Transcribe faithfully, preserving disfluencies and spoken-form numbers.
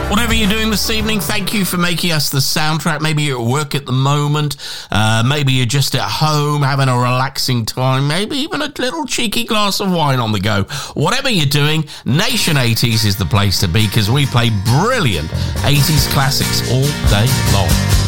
Whatever you're doing this evening, thank you for making us the soundtrack. Maybe you're at work at the moment. Uh, maybe you're just at home having a relaxing time. Maybe even a little cheeky glass of wine on the go. Whatever you're doing, Nation eighties is the place to be because we play brilliant eighties classics all day long.